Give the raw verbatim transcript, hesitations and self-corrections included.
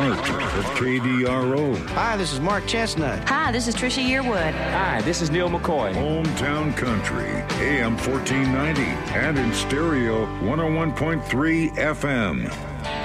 Mark at K D R O. Hi, this is Mark Chestnut. Hi, this is Trisha Yearwood. Hi, this is Neil McCoy. Hometown Country, A M fourteen ninety, and in stereo, one oh one point three F M.